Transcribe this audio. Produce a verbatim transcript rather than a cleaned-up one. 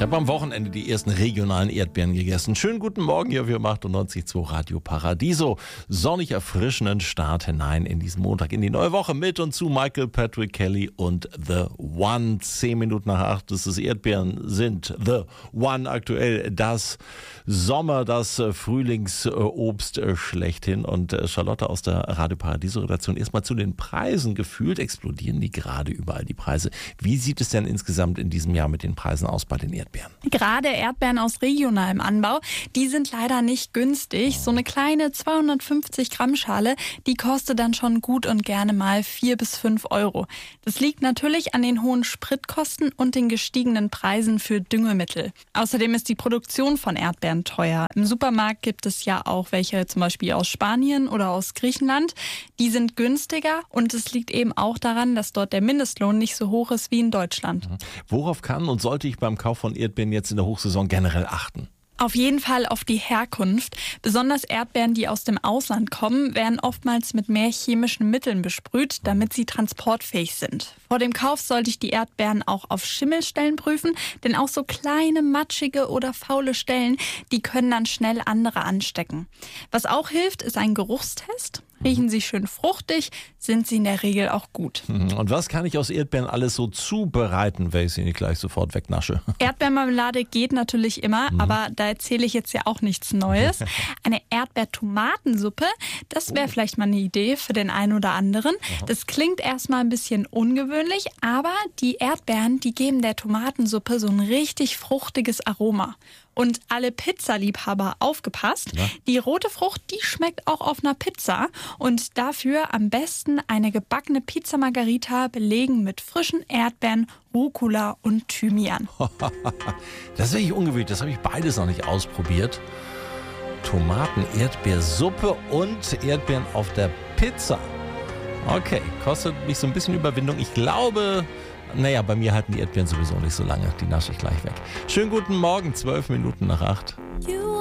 habe am Wochenende die ersten regionalen Erdbeeren gegessen. Schönen guten Morgen hier für achtundneunzig Komma zwei Radio Paradiso. Sonnig erfrischenden Start hinein in diesen Montag, in die neue Woche mit und zu Michael Patrick Kelly und The One. Zehn Minuten nach acht ist es. Erdbeeren sind The One aktuell das Sommer, das Frühlingsobst schlechthin. Und Charlotte aus der Radio Paradiso Redaktion, erstmal zu den Preisen. Gefühlt explodieren die gerade überall, die Preise. Wie sieht es denn insgesamt in diesem Jahr mit den Preisen aus bei den Erdbeeren? Gerade Erdbeeren aus regionalem Anbau, die sind leider nicht günstig. So eine kleine zweihundertfünfzig Gramm Schale, die kostet dann schon gut und gerne mal vier bis fünf Euro. Das liegt natürlich an den hohen Spritkosten und den gestiegenen Preisen für Düngemittel. Außerdem ist die Produktion von Erdbeeren teuer. Im Supermarkt gibt es ja auch welche zum Beispiel aus Spanien oder aus Griechenland. Die sind günstiger und es liegt eben auch daran, dass dort der Mindestlohn nicht so hoch ist wie in Deutschland. Worauf kann und sollte ich beim Kauf von Erdbeeren jetzt in der Hochsaison generell achten? Auf jeden Fall auf die Herkunft. Besonders Erdbeeren, die aus dem Ausland kommen, werden oftmals mit mehr chemischen Mitteln besprüht, damit sie transportfähig sind. Vor dem Kauf sollte ich die Erdbeeren auch auf Schimmelstellen prüfen, denn auch so kleine, matschige oder faule Stellen, die können dann schnell andere anstecken. Was auch hilft, ist ein Geruchstest. Riechen sie schön fruchtig, sind sie in der Regel auch gut. Und was kann ich aus Erdbeeren alles so zubereiten, wenn ich sie nicht gleich sofort wegnasche? Erdbeermarmelade geht natürlich immer, mhm. aber da erzähle ich jetzt ja auch nichts Neues. Eine Erdbeertomatensuppe, das wäre oh. vielleicht mal eine Idee für den einen oder anderen. Aha. Das klingt erstmal ein bisschen ungewöhnlich, aber die Erdbeeren, die geben der Tomatensuppe so ein richtig fruchtiges Aroma. Und alle Pizzaliebhaber aufgepasst, ja. Die rote Frucht, die schmeckt auch auf einer Pizza. Und dafür am besten eine gebackene Pizza Margherita belegen mit frischen Erdbeeren, Rucola und Thymian. Das ist wirklich ungewöhnlich, das habe ich beides noch nicht ausprobiert. Tomaten-Erdbeersuppe und Erdbeeren auf der Pizza. Okay, kostet mich so ein bisschen Überwindung. Ich glaube... Naja, bei mir halten die Erdbeeren sowieso nicht so lange. Die nasche ich gleich weg. Schönen guten Morgen, zwölf Minuten nach acht.